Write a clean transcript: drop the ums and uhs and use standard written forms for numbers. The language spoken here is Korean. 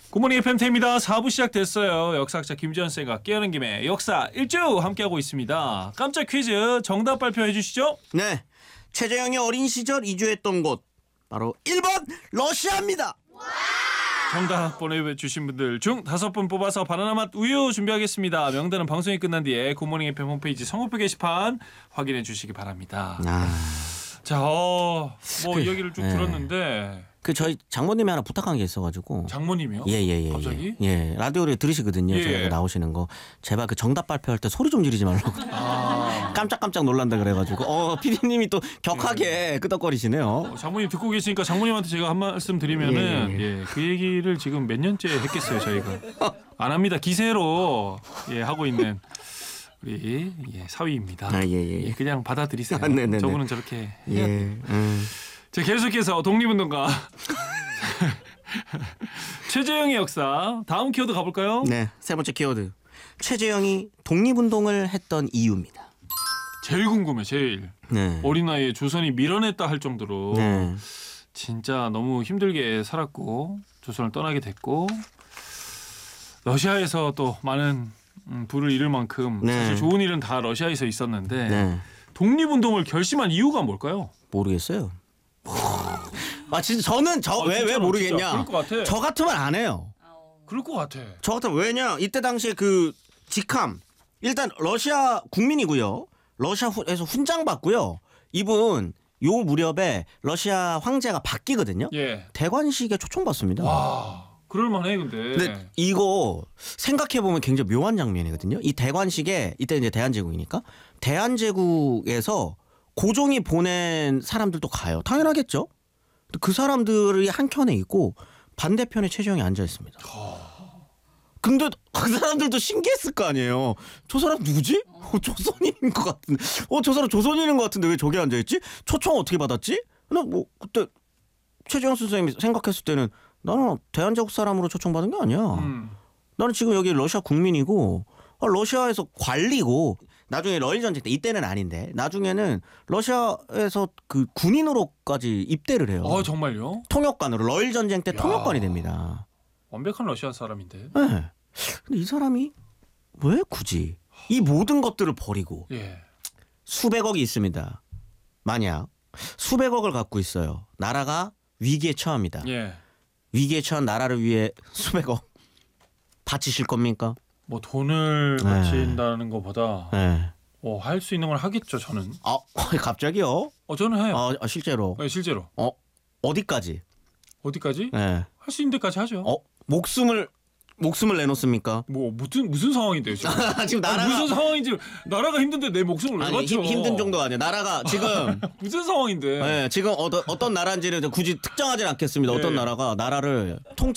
굿모닝 FM입니다. 4부 시작됐어요. 역사학자 김지현 쌤과 깨어난 김에 역사 1주 함께하고 있습니다. 깜짝 퀴즈 정답 발표해 주시죠. 네, 최재형이 어린 시절 이주했던 곳 바로 1번 러시아입니다. 정답 보내주신 분들 중 5분 뽑아서 바나나 맛 우유 준비하겠습니다. 명단은 방송이 끝난 뒤에 굿모닝 FM 홈페이지 선곡표 게시판 확인해 주시기 바랍니다. 자, 뭐 이야기를 쭉 들었는데 저희 장모님이 하나 부탁한 게 있어가지고. 장모님이요? 예. 갑자기? 예, 라디오를 들으시거든요. 예. 제가 나오시는 거. 제발 그 정답 발표할 때 소리 좀 지르지 말라고. 깜짝깜짝 놀란다 그래가지고. PD님이 또 격하게 끄덕거리시네요. 장모님 듣고 계시니까 장모님한테 제가 한 말씀 드리면은 그 얘기를 지금 몇 년째 했겠어요 저희가. 안 합니다. 기세로 하고 있는 우리 사위입니다. 예. 그냥 받아들이세요. 네네네. 저분은 저렇게 해야 돼요. 예. 자, 계속해서 독립운동가 최재형의 역사 다음 키워드 가볼까요? 네, 세 번째 키워드. 최재형이 독립운동을 했던 이유입니다. 제일 궁금해 제일. 네. 어린 나이에 조선이 밀어냈다 할 정도로 네. 진짜 너무 힘들게 살았고 조선을 떠나게 됐고 러시아에서 또 많은 부를 잃을 만큼 네. 사실 좋은 일은 다 러시아에서 있었는데 네. 독립운동을 결심한 이유가 뭘까요? 모르겠어요. 진짜 저는 왜 진짜로, 모르겠냐? 진짜 그럴 것 같아. 저 같으면 안 해요. 그럴 것 같아. 저 같으면 왜냐? 이때 당시에 그 직함 일단 러시아 국민이고요. 러시아에서 훈장 받고요. 이분 요 무렵에 러시아 황제가 바뀌거든요. 예. 대관식에 초청받습니다. 와, 그럴만해 근데. 근데 이거 생각해 보면 굉장히 묘한 장면이거든요. 이 대관식에 이때 이제 대한제국이니까 대한제국에서 고종이 보낸 사람들도 가요. 당연하겠죠. 그 사람들이 한 켠에 있고 반대편에 최재형이 앉아 있습니다. 근데 그 사람들도 신기했을 거 아니에요. 저 사람 누구지? 조선인인 것 같은데. 저 사람 조선인인 것 같은데 왜 저기 앉아 있지? 초청 어떻게 받았지? 근데 뭐 그때 최재형 선생님이 생각했을 때는 나는 대한제국 사람으로 초청받은 게 아니야. 나는 지금 여기 러시아 국민이고 러시아에서 관리고 나중에 러일 전쟁 때 이때는 아닌데 나중에는 러시아에서 그 군인으로까지 입대를 해요. 정말요? 통역관으로 러일 전쟁 때 통역관이 됩니다. 완벽한 러시아 사람인데. 네. 근데 이 사람이 왜 굳이 이 모든 것들을 버리고 수백억이 있습니다. 만약 수백억을 갖고 있어요. 나라가 위기에 처합니다. 위기에 처한 나라를 위해 수백억 바치실 겁니까? 뭐 돈을 바친다는 것보다 할 수 있는 걸 하겠죠 저는. 갑자기요? 저는 해요. 실제로? 네, 실제로. 어디까지? 어디까지? 네. 할 수 있는 데까지 하죠. 목숨을 내놓습니까? 뭐 무슨 상황인데요 지금? 지금 나라가 무슨 상황인지 나라가 힘든데 내 목숨을 왜 바쳐? 힘든 정도가 아니야. 나라가 지금 무슨 상황인데? 지금 어떤 나라인지는 굳이 특정하진 않겠습니다. 어떤 나라가 나라를